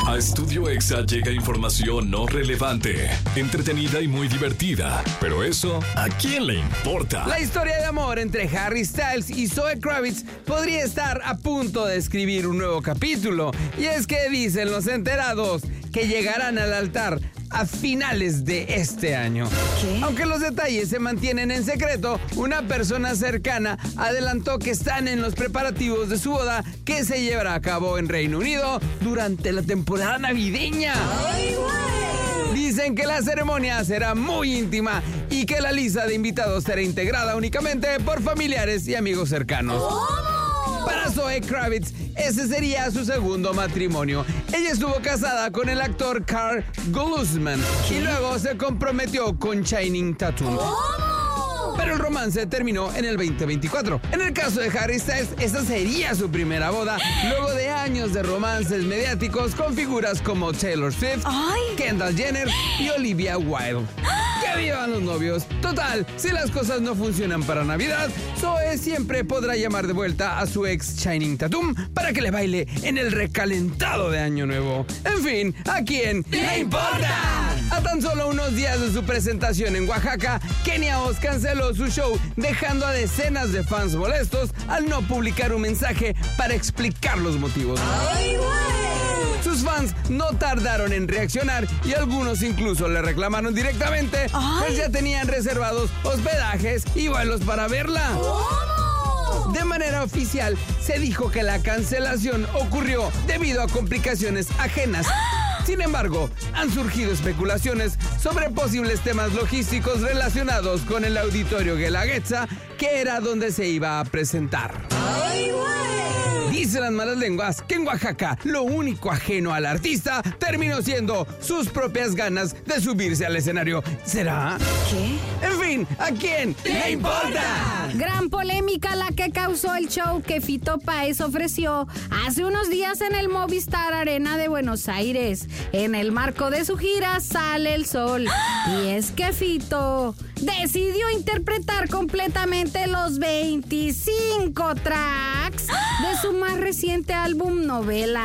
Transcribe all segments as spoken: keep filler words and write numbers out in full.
A Estudio Exa llega información no relevante, entretenida y muy divertida. Pero eso, ¿a quién le importa? La historia de amor entre Harry Styles y Zoe Kravitz podría estar a punto de escribir un nuevo capítulo. Y es que dicen los enterados que llegarán al altar a finales de este año. ¿Qué? Aunque los detalles se mantienen en secreto, una persona cercana adelantó que están en los preparativos de su boda, que se llevará a cabo en Reino Unido durante la temporada navideña. ¡Ay, güey! Dicen que la ceremonia será muy íntima y que la lista de invitados será integrada únicamente por familiares y amigos cercanos. ¿Cómo? Para Zoe Kravitz, ese sería su segundo matrimonio. Ella estuvo casada con el actor Carl Glusman y luego se comprometió con Channing Tatum. ¿Cómo? Pero el romance terminó en el veinte veinticuatro. En el caso de Harry Styles, esta sería su primera boda, luego de años de romances mediáticos con figuras como Taylor Swift, Ay. Kendall Jenner y Olivia Wilde. ¡Que vivan los novios! Total, si las cosas no funcionan para Navidad, Zoe siempre podrá llamar de vuelta a su ex Channing Tatum para que le baile en el recalentado de Año Nuevo. En fin, ¿a quién le importa? A tan solo unos días de su presentación en Oaxaca, Kenia Oz canceló su show, dejando a decenas de fans molestos al no publicar un mensaje para explicar los motivos. ¡Ay, güey! Sus fans no tardaron en reaccionar y algunos incluso le reclamaron directamente, Ay. pues ya tenían reservados hospedajes y vuelos para verla. ¿Cómo? De manera oficial, se dijo que la cancelación ocurrió debido a complicaciones ajenas. Sin embargo, han surgido especulaciones sobre posibles temas logísticos relacionados con el auditorio Guelaguetza, que era donde se iba a presentar. ¡Ay, güey! Dicen las malas lenguas que en Oaxaca lo único ajeno al artista terminó siendo sus propias ganas de subirse al escenario. ¿Será? ¿Qué? En fin, ¿a quién le importa? Gran polémica la que causó el show que Fito Páez ofreció hace unos días en el Movistar Arena de Buenos Aires. En el marco de su gira Sale el Sol. Y es que Fito decidió interpretar completamente los veinticinco tracks de su más reciente álbum Novela.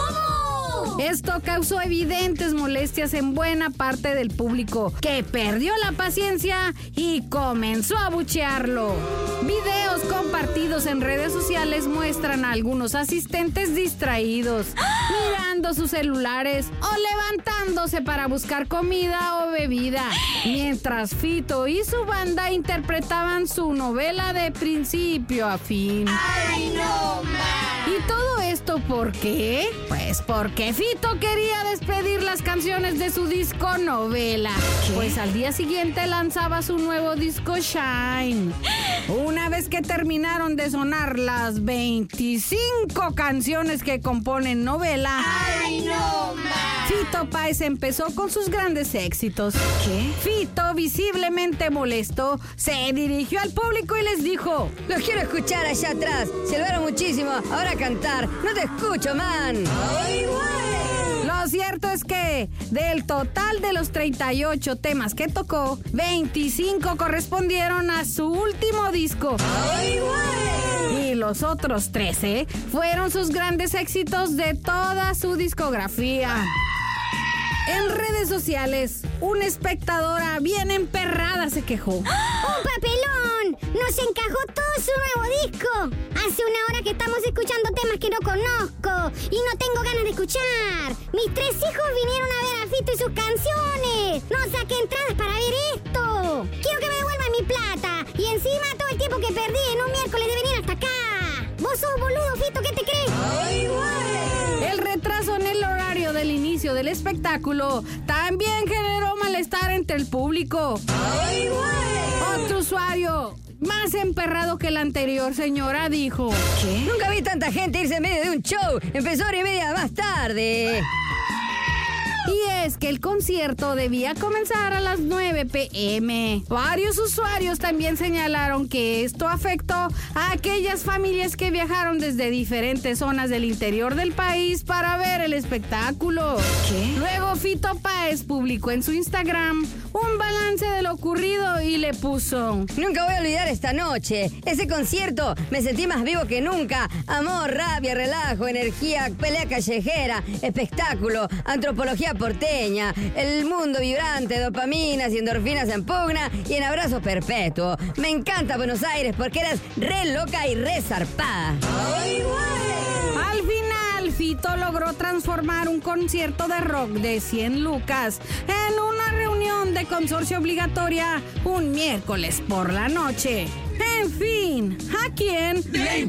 ¿Cómo? Esto causó evidentes molestias en buena parte del público, que perdió la paciencia y comenzó a buchearlo. Videos compartidos en redes sociales muestran a algunos asistentes distraídos, mirando sus celulares o levantándose para buscar comida o bebida, mientras Fito y su banda interpretaban su novela de principio a fin. ¡Ay, no más! ¿Y todo esto por qué? Pues porque Fito quería despedir las canciones de su disco Novela. ¿Qué? Pues al día siguiente lanzaba su nuevo disco Shine. Una vez que terminaron de sonar las veinticinco canciones que componen Novela, ¡Ay, no más! Fito Páez empezó con sus grandes éxitos. ¿Qué? Fito, visiblemente molesto, se dirigió al público y les dijo: Los quiero escuchar allá atrás. Se lograron muchísimo. Ahora cantar. No te escucho, man. ¡Ay, güey! Lo cierto es que del total de los treinta y ocho temas que tocó, veinticinco correspondieron a su último disco. ¡Ay, güey! Y los otros trece fueron sus grandes éxitos de toda su discografía. En redes sociales, una espectadora bien emperrada se quejó. ¡Un papelón! ¡Nos encajó todo su nuevo disco! Hace una hora que estamos escuchando temas que no conozco y no tengo ganas de escuchar. Mis tres hijos vinieron a ver a Fito y sus canciones. No saqué entradas para ver esto. Quiero que me devuelvan mi plata. Y encima todo el tiempo que perdí en un miércoles de venir hasta acá. ¿Vos sos boludo, Fito? ¿Qué te crees? ¡Ay, güey! El retraso en el horario del inicio del espectáculo también generó malestar entre el público. ¡Ay, güey! Otro usuario, más emperrado que el anterior, señora, dijo: ¿Qué? Nunca vi tanta gente irse en medio de un show. Empezó hora y media más tarde. Y es que el concierto debía comenzar a las nueve pe eme. Varios usuarios también señalaron que esto afectó a aquellas familias que viajaron desde diferentes zonas del interior del país para ver el espectáculo. ¿Qué? Luego Fito Páez publicó en su Instagram un balance de lo ocurrido y le puso: Nunca voy a olvidar esta noche. Ese concierto me sentí más vivo que nunca. Amor, rabia, relajo, energía, pelea callejera, espectáculo, antropología porteña, el mundo vibrante, dopaminas y endorfinas en pugna y en abrazo perpetuo. Me encanta Buenos Aires porque eras re loca y re zarpada. Al final, Fito logró transformar un concierto de rock de cien lucas en una reunión de consorcio obligatoria un miércoles por la noche. En fin, ¿a quién ¡Le